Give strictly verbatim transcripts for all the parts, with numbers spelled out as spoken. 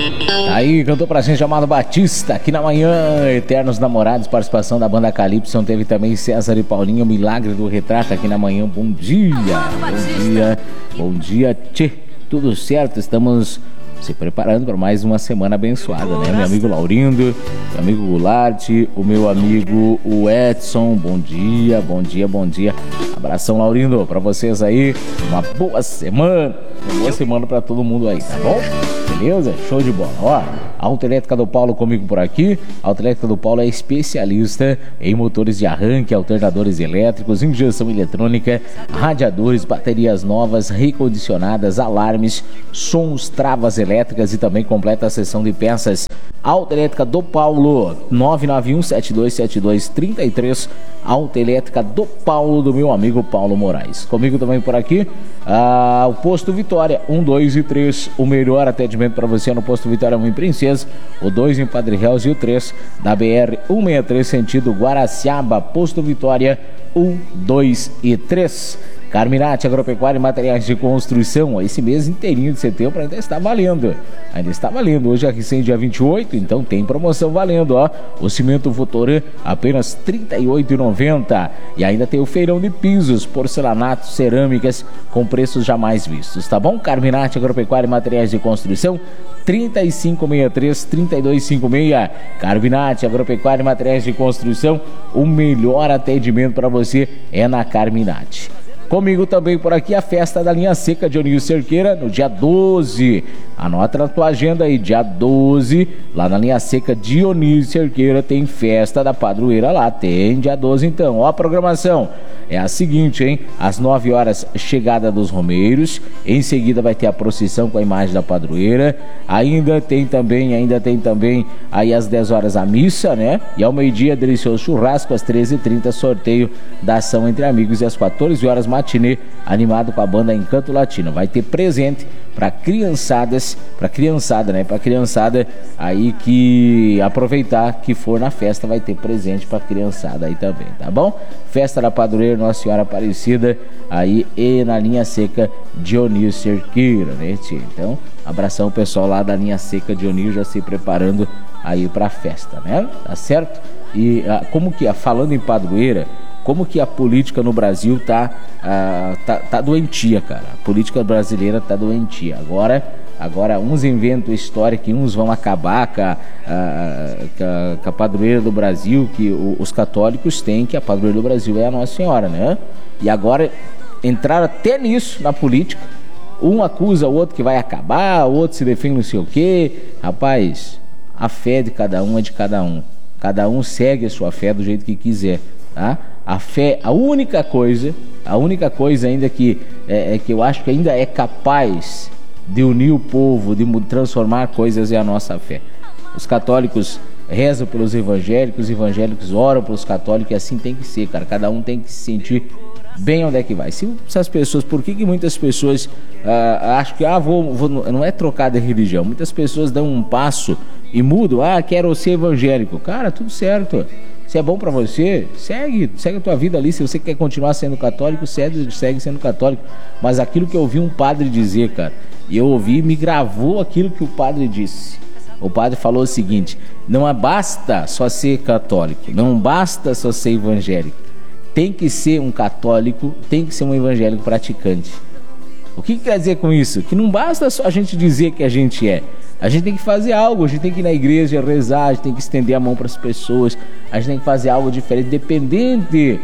Aí, cantou pra gente chamado Batista, aqui na manhã, Eternos Namorados, participação da banda Calypso, teve também César e Paulinho, Milagre do Retrato, aqui na manhã, bom dia, bom dia, bom dia, tchê, tudo certo, estamos se preparando para mais uma semana abençoada, né? Meu amigo Laurindo, meu amigo Goulart, o meu amigo o Edson, bom dia, bom dia, bom dia, abração Laurindo, para vocês aí, uma boa semana, uma boa semana para todo mundo aí, tá bom? Beleza? Show de bola. Ó, a Autoelétrica do Paulo comigo por aqui. A Autoelétrica do Paulo é especialista em motores de arranque, alternadores elétricos, injeção eletrônica, radiadores, baterias novas, recondicionadas, alarmes, sons, travas elétricas e também completa a seção de peças. Autoelétrica do Paulo, nove nove um sete dois sete dois três três. Autoelétrica do Paulo, do meu amigo Paulo Moraes. Comigo também por aqui, ah, o Posto Vitória, um, dois e três. O melhor atendimento para você no Posto Vitória em Princesa, o dois em Padre Reus e o três da B R cento e sessenta e três, sentido Guaraciaba. Posto Vitória, um, dois e três. Carminati Agropecuária e Materiais de Construção, esse mês inteirinho de setembro ainda está valendo, ainda está valendo, hoje é recém dia vinte e oito, então tem promoção valendo, ó, o cimento Votoran apenas trinta e oito reais e noventa centavos, e ainda tem o feirão de pisos, porcelanatos, cerâmicas, com preços jamais vistos, tá bom? Carminati Agropecuária e Materiais de Construção, trinta e cinco sessenta e três, trinta e dois cinquenta e seis, Carminati Agropecuária e Materiais de Construção, o melhor atendimento para você é na Carminati. Comigo também por aqui a festa da linha seca Dionísio Cerqueira no dia doze. Anota na tua agenda aí, dia doze, lá na linha seca Dionísio Cerqueira tem festa da padroeira lá, tem dia doze então. Ó, a programação é a seguinte, hein? Às nove horas, chegada dos romeiros, em seguida vai ter a procissão com a imagem da padroeira, ainda tem também, ainda tem também aí às dez horas a missa, né? E ao meio-dia, delicioso churrasco, às treze e trinta, sorteio da ação entre amigos, e às quatorze horas, matinê, animado com a banda Encanto Latino. Vai ter presente para criançadas, para criançada, né? Para criançada aí que aproveitar que for na festa, vai ter presente para criançada aí também, tá bom? Festa da Padroeira Nossa Senhora Aparecida aí e na linha seca Dionísio Cerqueira, né, tia? Então, abração o pessoal lá da linha seca Dionísio já se preparando aí para a festa, né? Tá certo? E ah, como que, falando em padroeira, como que a política no Brasil tá, ah, tá, tá doentia, cara. A política brasileira tá doentia. Agora, agora uns inventam história que uns vão acabar com a, a, com a, com a padroeira do Brasil, que o, os católicos têm, que a padroeira do Brasil é a Nossa Senhora, né? E agora entraram até nisso na política. Um acusa o outro que vai acabar, o outro se defende não sei o quê. Rapaz, a fé de cada um é de cada um. Cada um segue a sua fé do jeito que quiser, tá? A fé, a única coisa, a única coisa ainda que, é, é que eu acho que ainda é capaz de unir o povo, de transformar coisas, é a nossa fé. Os católicos rezam pelos evangélicos, os evangélicos oram pelos católicos, e assim tem que ser, cara. Cada um tem que se sentir bem onde é que vai. Se, se as pessoas, por que que muitas pessoas ah, acham que, ah, vou, vou, não é trocar de religião. Muitas pessoas dão um passo e mudam, ah, quero ser evangélico. Cara, tudo certo. Se é bom pra você, segue, segue a tua vida ali. Se você quer continuar sendo católico, segue, segue sendo católico. Mas aquilo que eu ouvi um padre dizer, cara, e eu ouvi, me gravou aquilo que o padre disse. O padre falou o seguinte: não basta só ser católico, não basta só ser evangélico. Tem que ser um católico, tem que ser um evangélico praticante. O que, que quer dizer com isso? Que não basta só a gente dizer que a gente é. A gente tem que fazer algo, a gente tem que ir na igreja rezar, a gente tem que estender a mão para as pessoas, a gente tem que fazer algo diferente, dependente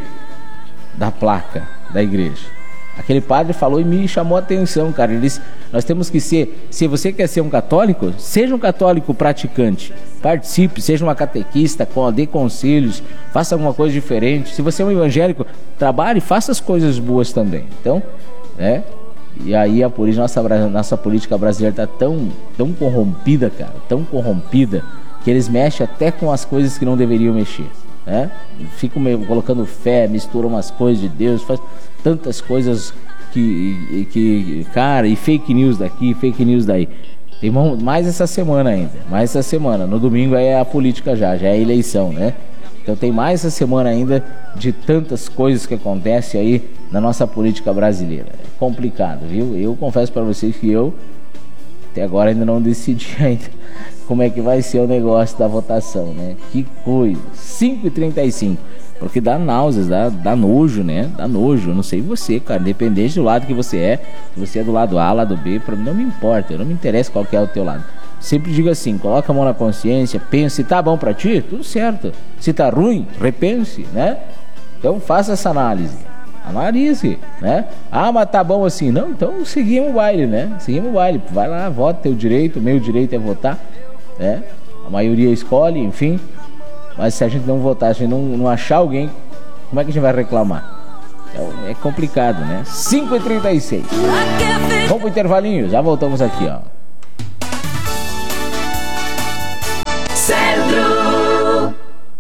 da placa da igreja. Aquele padre falou e me chamou a atenção, cara. Ele disse, nós temos que ser, se você quer ser um católico, seja um católico praticante, participe, seja uma catequista, dê conselhos, faça alguma coisa diferente. Se você é um evangélico, trabalhe, faça as coisas boas também. Então, né? E aí a política, nossa, nossa política brasileira está tão, tão corrompida, cara, tão corrompida, que eles mexem até com as coisas que não deveriam mexer, né? Ficam colocando fé, misturam umas coisas de Deus, faz tantas coisas que, que, cara, e fake news daqui, fake news daí. Tem mais essa semana ainda, mais essa semana, no domingo aí é a política já, já é a eleição, né? Então tem mais essa semana ainda de tantas coisas que acontecem aí na nossa política brasileira. É complicado, viu? Eu confesso para vocês que eu Até agora ainda não decidi ainda como é que vai ser o negócio da votação, né? Que coisa. cinco e trinta e cinco. Porque dá náuseas, dá, dá nojo, né? Dá nojo. Eu não sei você, cara. Independente do lado que você é. Se você é do lado A, lado B, pra mim não me importa. Eu não me interessa qual que é o teu lado. Sempre digo assim, coloca a mão na consciência, pense, se tá bom pra ti, tudo certo. Se tá ruim, repense, né? Então faça essa análise. Analise, né? Ah, mas tá bom assim. Não, então seguimos o baile, né? Seguimos o baile. Vai lá, vota, teu direito, o meu direito é votar, né? A maioria escolhe, enfim. Mas se a gente não votar, se a gente não, não achar alguém, como é que a gente vai reclamar? Então é complicado, né? cinco e trinta e seis. Vamos pro intervalinho, já voltamos aqui, ó. Centro.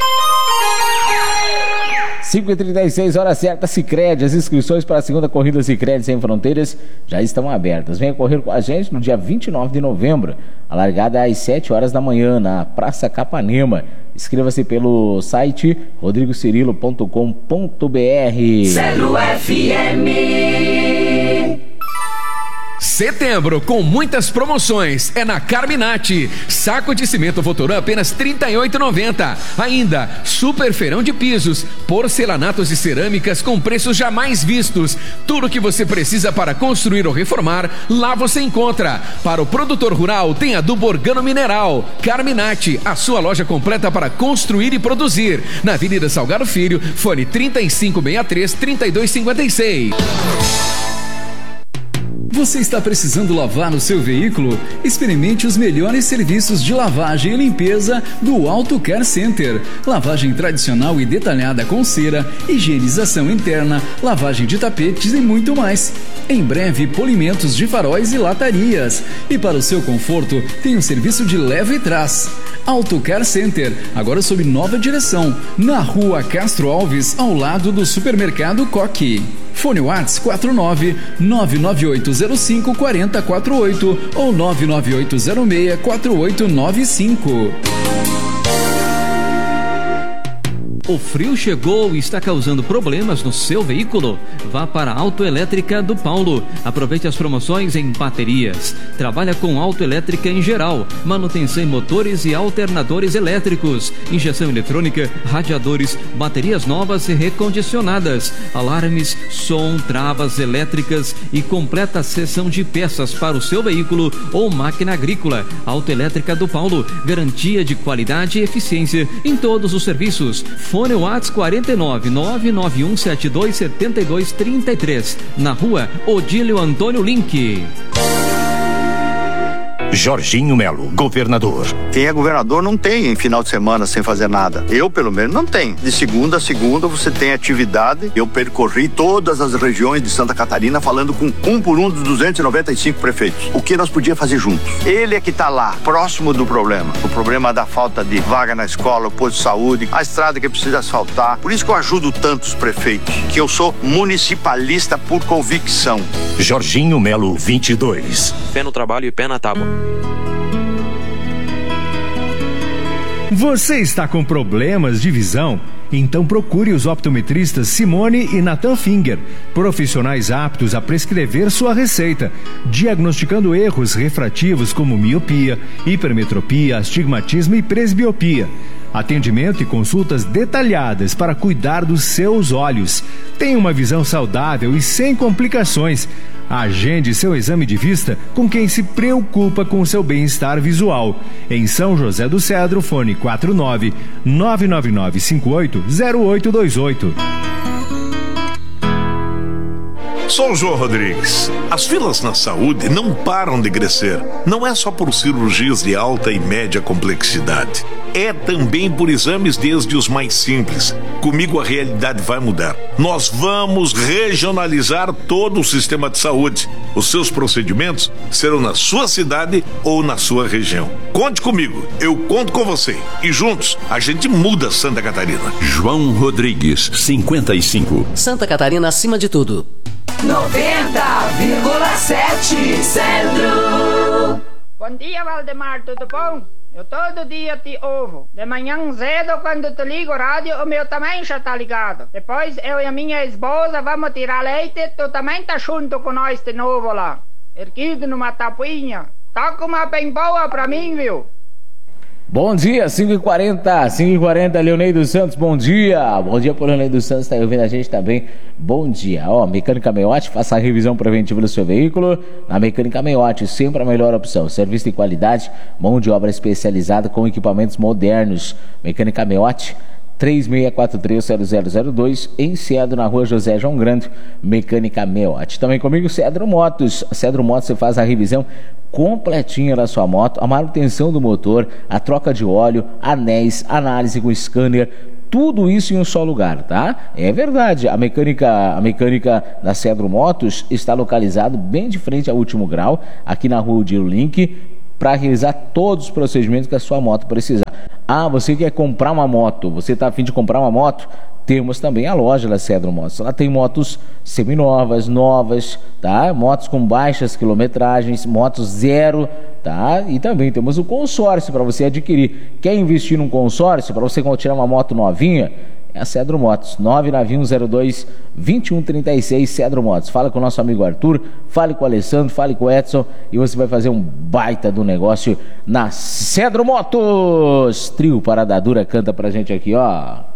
cinco e trinta e seis, hora certa, Sicredi. As inscrições para a segunda corrida Sicredi Sem Fronteiras já estão abertas. Venha correr com a gente no dia vinte e nove de novembro. A largada é às sete horas da manhã, na Praça Capanema. Inscreva-se pelo site rodrigo cirilo ponto com ponto br. Zero F M. Setembro com muitas promoções é na Carminati. Saco de cimento Votoran apenas trinta e oito reais e noventa centavos. Ainda super feirão de pisos, porcelanatos e cerâmicas com preços jamais vistos. Tudo que você precisa para construir ou reformar, lá você encontra. Para o produtor rural tem adubo organo mineral. Carminati, a sua loja completa para construir e produzir. Na Avenida Salgado Filho, fone trinta e cinco sessenta e três, trinta e dois cinquenta e seis. Você está precisando lavar o seu veículo? Experimente os melhores serviços de lavagem e limpeza do Auto Care Center. Lavagem tradicional e detalhada com cera, higienização interna, lavagem de tapetes e muito mais. Em breve, polimentos de faróis e latarias. E para o seu conforto, tem um serviço de leva e trás. Auto Care Center, agora sob nova direção, na Rua Castro Alves, ao lado do supermercado Coque. Fone Whats quatro nove nove nove oito zero cinco quatro zero quatro oito ou nove nove oito zero seis quatro oito nove cinco. O frio chegou e está causando problemas no seu veículo? Vá para a Autoelétrica do Paulo. Aproveite as promoções em baterias. Trabalha com autoelétrica em geral, manutenção em motores e alternadores elétricos, injeção eletrônica, radiadores, baterias novas e recondicionadas, alarmes, som, travas elétricas e completa seção de peças para o seu veículo ou máquina agrícola. Autoelétrica do Paulo, garantia de qualidade e eficiência em todos os serviços. Fone Whats quatro nove nove nove um sete dois sete dois três três, na rua Odílio Antônio Link. Jorginho Melo, governador. Quem é governador não tem final de semana sem fazer nada. Eu, pelo menos, não tenho. De segunda a segunda você tem atividade. Eu percorri todas as regiões de Santa Catarina falando com um por um dos duzentos e noventa e cinco prefeitos. O que nós podíamos fazer juntos? Ele é que está lá, próximo do problema. O problema da falta de vaga na escola, o posto de saúde, a estrada que precisa asfaltar. Por isso que eu ajudo tantos prefeitos, que eu sou municipalista por convicção. Jorginho Melo, vinte e dois. Pé no trabalho e pé na tábua. Você está com problemas de visão? Então procure os optometristas Simone e Nathan Finger, profissionais aptos a prescrever sua receita, diagnosticando erros refrativos como miopia, hipermetropia, astigmatismo e presbiopia. Atendimento e consultas detalhadas para cuidar dos seus olhos. Tenha uma visão saudável e sem complicações. Agende seu exame de vista com quem se preocupa com seu bem-estar visual. Em São José do Cedro, fone quatro nove nove nove nove cinco oito zero oito dois oito. Sou João Rodrigues. As filas na saúde não param de crescer. Não é só por cirurgias de alta e média complexidade. É também por exames desde os mais simples. Comigo a realidade vai mudar. Nós vamos regionalizar todo o sistema de saúde. Os seus procedimentos serão na sua cidade ou na sua região. Conte comigo, eu conto com você. E juntos a gente muda Santa Catarina. João Rodrigues, cinquenta e cinco. Santa Catarina acima de tudo. noventa vírgula sete Centro. Bom dia, Valdemar, tudo bom? Eu todo dia te ouvo. De manhã cedo, quando te ligo o rádio, o meu também já tá ligado. Depois eu e a minha esposa vamos tirar leite, tu também tá junto com nós de novo lá. Erguido numa tapuinha. Toca uma bem boa pra mim, viu? Bom dia, cinco e quarenta, cinco e quarenta, Leonei dos Santos, bom dia. Bom dia pro Leonei dos Santos, tá ouvindo a gente também. Bom dia. Ó, Mecânica Meiotti, faça a revisão preventiva do seu veículo. Na Mecânica Meiotti, sempre a melhor opção. Serviço de qualidade, mão de obra especializada com equipamentos modernos. Mecânica Meiotti, três seis quatro três zero zero zero dois, em Cedro, na rua José João Grande, Mecânica Meiotti. Também comigo, Cedro Motos. Cedro Motos, você faz a revisão completinha da sua moto, a manutenção do motor, a troca de óleo, anéis, análise com scanner, tudo isso em um só lugar, tá? É verdade, a mecânica, a mecânica da Cedro Motos está localizado bem de frente ao Último Grau, aqui na rua Dilo Link, para realizar todos os procedimentos que a sua moto precisar. Ah, você quer comprar uma moto, você está a fim de comprar uma moto? Temos também a loja da Cedro Motos. Ela tem motos seminovas, novas, tá? Motos com baixas quilometragens, motos zero, tá? E também temos o consórcio para você adquirir. Quer investir num consórcio para você tirar uma moto novinha? É a Cedro Motos, nove nove um zero dois, dois um três seis, Cedro Motos. Fala com o nosso amigo Arthur, fale com o Alessandro, fale com o Edson e você vai fazer um baita do negócio na Cedro Motos. Trio Parada Dura canta pra gente aqui, ó.